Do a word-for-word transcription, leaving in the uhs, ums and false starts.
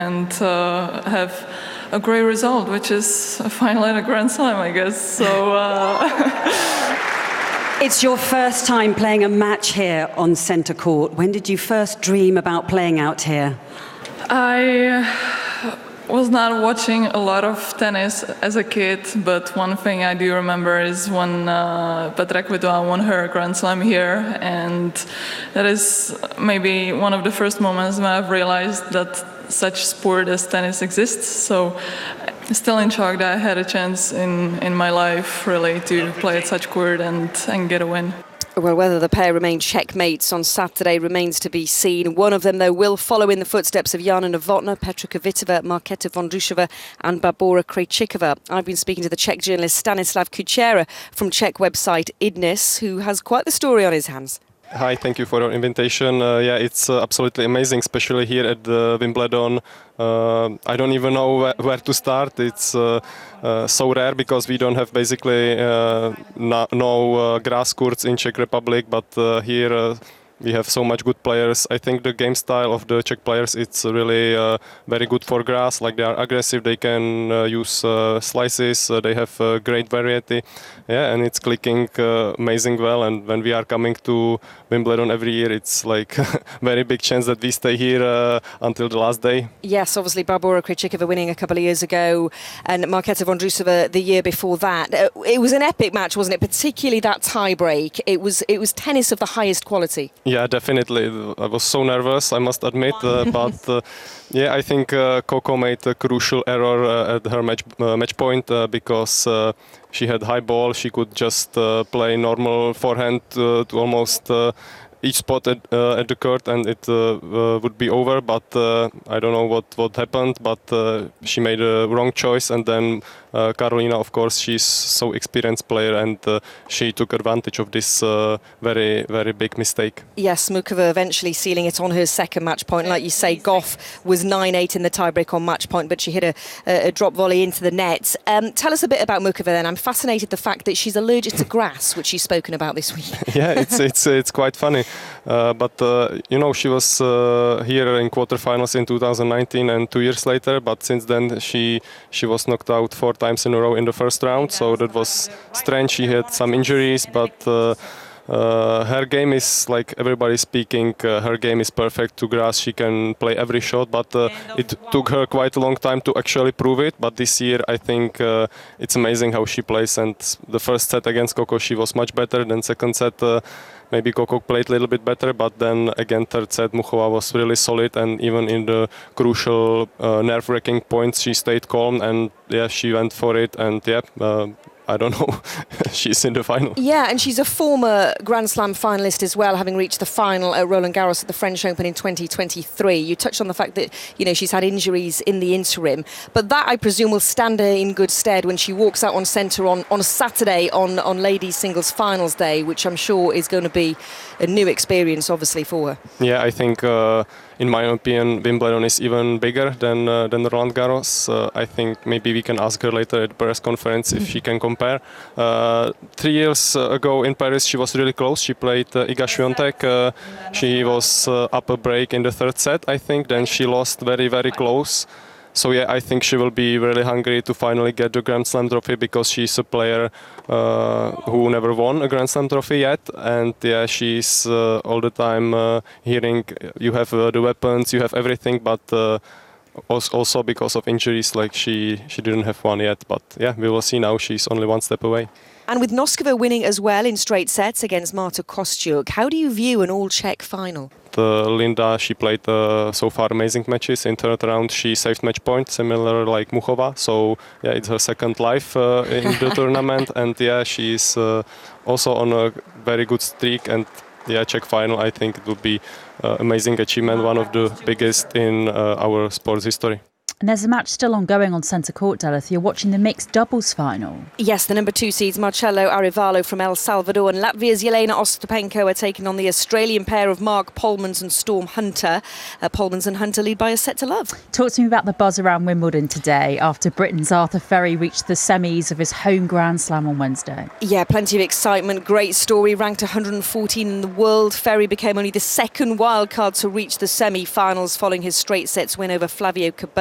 and uh, have a great result, which is a final at a Grand Slam, I guess. So. Uh, It's your first time playing a match here on centre court. When did you first dream about playing out here? I was not watching a lot of tennis as a kid, but one thing I do remember is when uh, Petra Kvitova won her Grand Slam here, and that is maybe one of the first moments when I've realized that such sport as tennis exists. So I'm still in shock that I had a chance in, in my life really to play at such court and, and get a win. Well, whether the pair remain checkmates on Saturday remains to be seen. One of them, though, will follow in the footsteps of Jana Novotná, Petra Kvitova, Markéta Vondroušová and Barbora Krejčíková. I've been speaking to the Czech journalist Stanislav Kučera from Czech website Idnes, who has quite the story on his hands. Hi, thank you for your invitation. Uh, yeah, it's uh, absolutely amazing, especially here at uh, Wimbledon. Uh, I don't even know where, where to start. It's uh, uh, so rare because we don't have basically uh, no, no uh, grass courts in Czech Republic, but uh, here uh, we have so much good players. I think the game style of the Czech players, it's really uh, very good for grass. Like, they are aggressive, they can uh, use uh, slices, uh, they have uh, great variety. Yeah, and it's clicking uh, amazing well. And when we are coming to Wimbledon every year, it's like very big chance that we stay here uh, until the last day. Yes, obviously Barbora Krejčíková winning a couple of years ago and Markéta Vondroušová the year before that. Uh, it was an epic match, wasn't it? Particularly that tie break. It was, it was tennis of the highest quality. Yeah, definitely. I was so nervous, I must admit, uh, but uh, yeah, I think uh, Coco made a crucial error uh, at her match uh, match point uh, because uh, she had high ball. She could just uh, play normal forehand uh, to almost uh, each spot at, uh, at the court, and it uh, uh, would be over. But uh, I don't know what what happened. But uh, she made a wrong choice, and then uh, Karolina, of course, she's so experienced player, and uh, she took advantage of this uh, very very big mistake. Yes, Muchova eventually sealing it on her second match point. Like you say, Goff was nine eight in the tiebreak on match point, but she hit a, a drop volley into the net. Um, tell us a bit about Muchova then. I'm fascinated the fact that she's allergic to grass, which she's spoken about this week. Yeah, it's it's it's quite funny. Uh, but uh, you know, she was uh, here in quarterfinals in two thousand nineteen and two years later. But since then, she she was knocked out four times in a row in the first round. So that was strange. She had some injuries, but uh, uh, her game is, like everybody's speaking, uh, her game is perfect to grass. She can play every shot, but uh, it took her quite a long time to actually prove it. But this year, I think uh, it's amazing how she plays. And the first set against Coco, she was much better than second set. Uh, Maybe Coco played a little bit better, but then again, third set, Muchova was really solid, and even in the crucial uh, nerve-wracking points, she stayed calm, and yeah, she went for it, and yeah, uh, I don't know, she's in the final. Yeah, and she's a former Grand Slam finalist as well, having reached the final at Roland Garros at the French Open in twenty twenty-three. You touched on the fact that, you know, she's had injuries in the interim, but that, I presume, will stand her in good stead when she walks out on centre on, on Saturday on, on Ladies Singles Finals Day, which I'm sure is going to be a new experience, obviously, for her. Yeah, I think, uh, in my opinion, Wimbledon is even bigger than uh, than Roland Garros. Uh, I think maybe we can ask her later at the press conference if she can compare. Uh, three years ago in Paris, she was really close. She played uh, Iga Swiatek. Uh, she was uh, up a break in the third set, I think. Then she lost very, very close. So yeah, I think she will be really hungry to finally get the Grand Slam trophy, because she's a player uh, who never won a Grand Slam trophy yet, and yeah, she's uh, all the time uh, hearing you have uh, the weapons, you have everything, but uh, also because of injuries, like she she didn't have one yet. But yeah, we will see now. She's only one step away. And with Noskova winning as well in straight sets against Marta Kostyuk, how do you view an all-Czech final? Uh, Linda, she played uh, so far amazing matches. In third round, she saved match point, similar like Muchova. So yeah, it's her second life uh, in the tournament, and yeah, she's uh, also on a very good streak. And yeah, Czech final, I think it would be uh, amazing achievement, one of the biggest in uh, our sports history. And there's a match still ongoing on centre court, Delith. You're watching the mixed doubles final. Yes, the number two seeds Marcelo Arevalo from El Salvador and Latvia's Jelena Ostapenko are taking on the Australian pair of Mark Polmans and Storm Hunter. Uh, Polmans and Hunter lead by a set to love. Talk to me about the buzz around Wimbledon today after Britain's Arthur Ferry reached the semis of his home Grand Slam on Wednesday. Yeah, plenty of excitement. Great story. Ranked one hundred fourteen in the world, Ferry became only the second wildcard to reach the semi-finals following his straight sets win over Flavio Caboto.